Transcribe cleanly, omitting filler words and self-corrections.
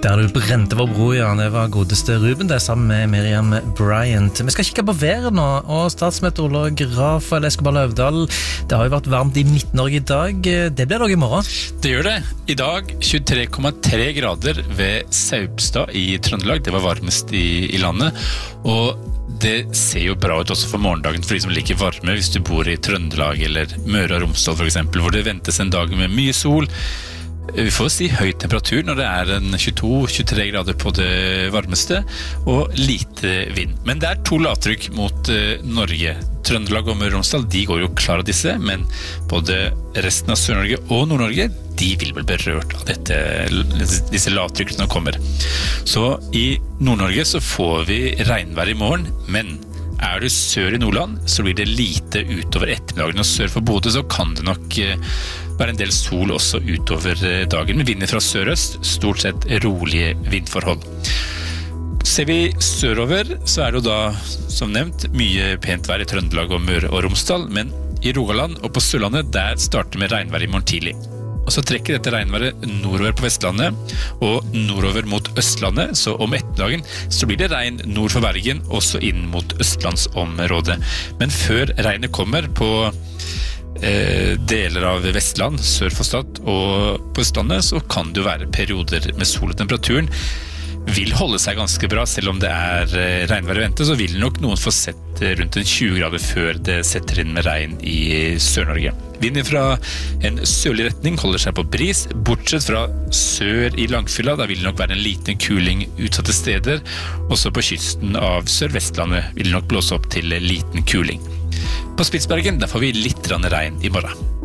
Der du brente vår bro, ja, det var godeste Ruben, det sammen med Miriam Bryant. Vi skal kikke på været nå, og statsmeteorolog Rafael Escobar Løvdahl, det har jo vært varmt i Midt-Norge i dag. Det blir det også i morgen. Det gjør det. I dag 23,3 grader ved Saupstad i Trøndelag. Det var varmest i landet, og det ser jo bra ut også for morgendagen for de som liker varme, hvis du bor i Trøndelag eller Møre og Romsdal for eksempel, hvor det ventes en dag med mye sol. Vi får si høy temperatur når det er en 22-23 grader på det varmeste, og lite vind. Men det er 2 lavtrykk mot Norge. Trøndelag og Møre og Romsdal, de går jo klar av disse, men både resten av Sør-Norge og Nord-Norge, de vil vel berørt av disse lavtrykkene som kommer. Så i Nord-Norge så får vi regnvær i morgen, men er du sør i Nordland, så blir det lite utover ettermiddagen, og sør for Bodø så kan det nok være en del sol også utover dagen, med vinder fra sørøst, stort sett rolige vindforhold. Ser vi sørover, så er det jo da, som nevnt, mye pent vær i Trøndelag og Møre og Romsdal, men i Rogaland og på Sørlandet, der starter med regnvær i morgen tidlig. Og så trekker dette regnværet nordover på Vestlandet og nordover mot Østlandet, så om ettermiddagen så blir det regn nord for Bergen, også inn mot Østlandsområdet. Men før regnet kommer på deler av Vestland, sør for Stad og på Østlandet, så kan det jo være perioder med sol, og temperaturen vil holde seg ganske bra. Selv om det er regnvær i vente, så vil nok noen få sett rundt 20 grader før det setter inn med regn i Sør-Norge. Vinden fra en sørlig retning holder seg på bris, bortsett fra sør i Langfylla. Da vil det nok være en liten kuling utsatte steder. Også på kysten av Sør-Vestlandet vil det nok blåse opp til liten kuling. På Spitsbergen, der får vi litt regn i morgen.